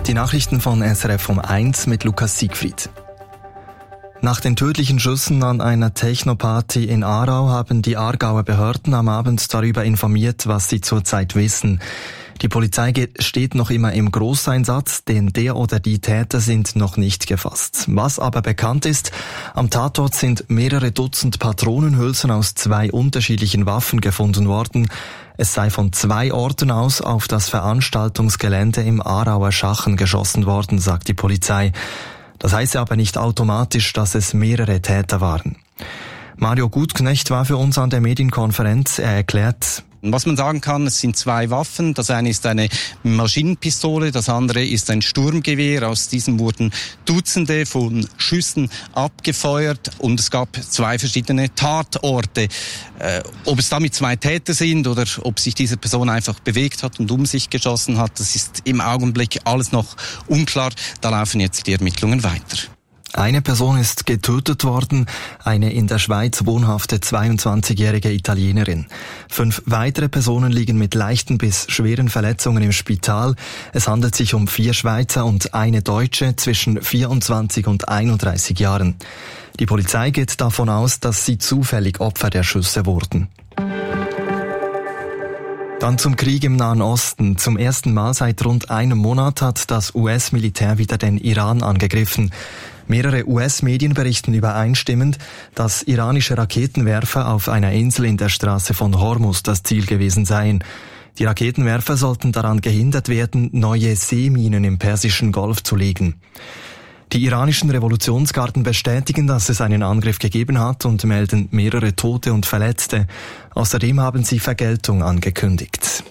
Die Nachrichten von SRF um 1 mit Lukas Siegfried. Nach den tödlichen Schüssen an einer Techno-Party in Aarau haben die Aargauer Behörden am Abend darüber informiert, was sie zurzeit wissen. Die Polizei steht noch immer im Großeinsatz, denn der oder die Täter sind noch nicht gefasst. Was aber bekannt ist, am Tatort sind mehrere Dutzend Patronenhülsen aus 2 unterschiedlichen Waffen gefunden worden. Es sei von 2 Orten aus auf das Veranstaltungsgelände im Aarauer Schachen geschossen worden, sagt die Polizei. Das heiße aber nicht automatisch, dass es mehrere Täter waren. Mario Gutknecht war für uns an der Medienkonferenz. Er erklärt: Was man sagen kann, es sind 2 Waffen. Das eine ist eine Maschinenpistole, das andere ist ein Sturmgewehr. Aus diesem wurden Dutzende von Schüssen abgefeuert und es gab 2 verschiedene Tatorte. Ob es damit 2 Täter sind oder ob sich diese Person einfach bewegt hat und um sich geschossen hat, das ist im Augenblick alles noch unklar. Da laufen jetzt die Ermittlungen weiter. Eine Person ist getötet worden, eine in der Schweiz wohnhafte 22-jährige Italienerin. 5 weitere Personen liegen mit leichten bis schweren Verletzungen im Spital. Es handelt sich um 4 Schweizer und eine Deutsche zwischen 24 und 31 Jahren. Die Polizei geht davon aus, dass sie zufällig Opfer der Schüsse wurden. Dann zum Krieg im Nahen Osten. Zum ersten Mal seit rund einem Monat hat das US-Militär wieder den Iran angegriffen. Mehrere US-Medien berichten übereinstimmend, dass iranische Raketenwerfer auf einer Insel in der Straße von Hormuz das Ziel gewesen seien. Die Raketenwerfer sollten daran gehindert werden, neue Seeminen im Persischen Golf zu legen. Die iranischen Revolutionsgarden bestätigen, dass es einen Angriff gegeben hat und melden mehrere Tote und Verletzte. Außerdem haben sie Vergeltung angekündigt.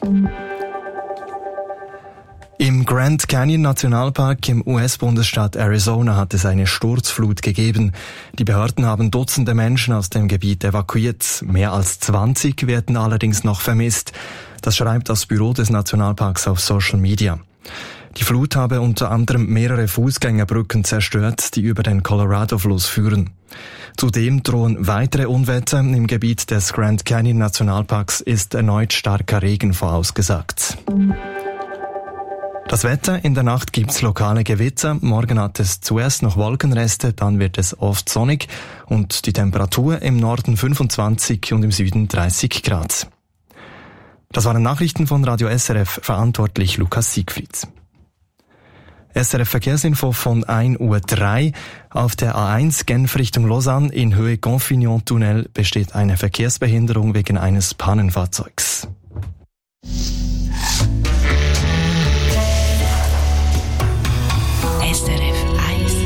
Im Grand Canyon Nationalpark im US-Bundesstaat Arizona hat es eine Sturzflut gegeben. Die Behörden haben Dutzende Menschen aus dem Gebiet evakuiert. Mehr als 20 werden allerdings noch vermisst. Das schreibt das Büro des Nationalparks auf Social Media. Die Flut habe unter anderem mehrere Fußgängerbrücken zerstört, die über den Colorado-Fluss führen. Zudem drohen weitere Unwetter. Im Gebiet des Grand Canyon Nationalparks ist erneut starker Regen vorausgesagt. Das Wetter: In der Nacht gibt's lokale Gewitter. Morgen hat es zuerst noch Wolkenreste, dann wird es oft sonnig und die Temperatur im Norden 25 und im Süden 30 Grad. Das waren Nachrichten von Radio SRF, verantwortlich Lukas Siegfried. SRF Verkehrsinfo von 1:03 Uhr. Auf der A1 Genf Richtung Lausanne in Höhe Confignons-Tunnel besteht eine Verkehrsbehinderung wegen eines Pannenfahrzeugs.